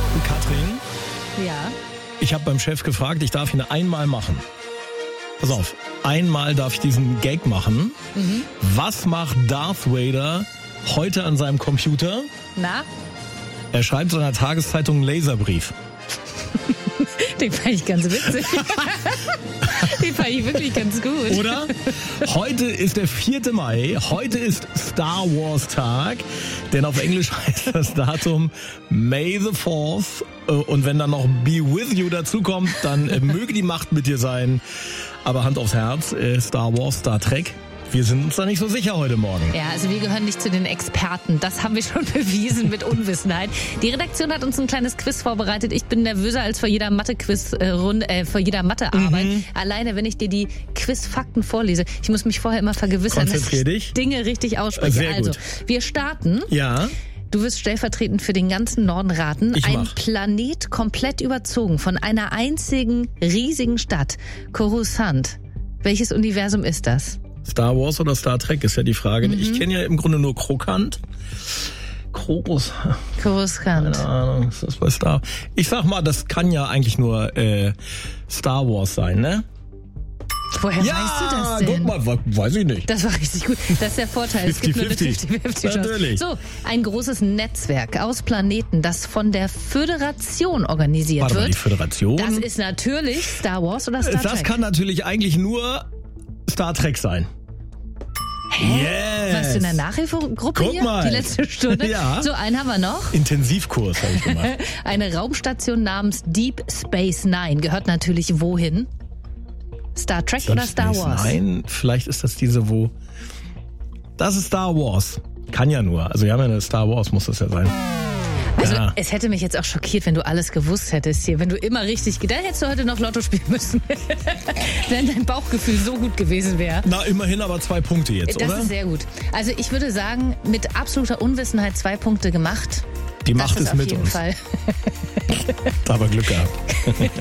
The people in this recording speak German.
Katrin, Ja. ich habe beim Chef gefragt, ich darf ihn einmal machen. Pass auf, einmal darf ich diesen Gag machen. Was macht Darth Vader heute an seinem Computer? Na? Er schreibt seiner Tageszeitung einen Laserbrief. Den fand ich ganz witzig. Den fand ich wirklich ganz gut. Oder? Heute ist der 4. Mai, heute ist Star Wars Tag, denn auf Englisch heißt das Datum May the 4th. Und wenn dann noch Be With You dazukommt, dann möge die Macht mit dir sein. Aber Hand aufs Herz, Star Wars, Star Trek, wir sind uns da nicht so sicher heute Morgen. Ja, also wir gehören nicht zu den Experten. Das haben wir schon bewiesen mit Unwissenheit. Die Redaktion hat uns ein kleines Quiz vorbereitet. Ich bin nervöser als vor jeder vor jeder Mathearbeit. Alleine, wenn ich dir die Quizfakten vorlese. Ich muss mich vorher immer vergewissern, dass ich Dinge richtig ausspreche. Sehr also, gut. wir starten. Ja. Du wirst stellvertretend für den ganzen Norden raten. Ein Planet komplett überzogen von einer einzigen riesigen Stadt. Coruscant. Welches Universum ist das? Star Wars oder Star Trek ist ja die Frage. Ich kenne ja im Grunde nur Krokant. Coruscant. Keine Ahnung, ist das bei Star? Ich sag mal, das kann ja eigentlich nur Star Wars sein, ne? Woher weißt du das denn? Guck mal, weiß ich nicht. Das war richtig gut. Das ist der Vorteil. Es gibt nur eine 50-50 Chance. Natürlich. So, ein großes Netzwerk aus Planeten, das von der Föderation organisiert Warte mal, wird. die Föderation? Das ist natürlich Star Wars oder Star Trek. Das kann natürlich eigentlich nur Star Trek sein. Hä? Yes. Warst du in der Nachhilfegruppe Guck hier? mal. Die letzte Stunde? Ja. So, einen haben wir noch. Intensivkurs habe ich gemacht. Eine Raumstation namens Deep Space Nine gehört natürlich wohin? Star Trek oder Star Wars? Nein, vielleicht ist das diese, wo... Das ist Star Wars. Kann ja nur. Also wir haben ja eine Star Wars, muss das ja sein. Also Ja. es hätte mich jetzt auch schockiert, wenn du alles gewusst hättest hier. Wenn du immer richtig... Dann hättest du heute noch Lotto spielen müssen. Wenn dein Bauchgefühl so gut gewesen wäre. Na, immerhin aber 2 Punkte jetzt, Das oder? ist sehr gut. Also ich würde sagen, mit absoluter Unwissenheit 2 Punkte gemacht. Die Macht Das ist mit auf jeden uns. Fall. Aber Glück gehabt.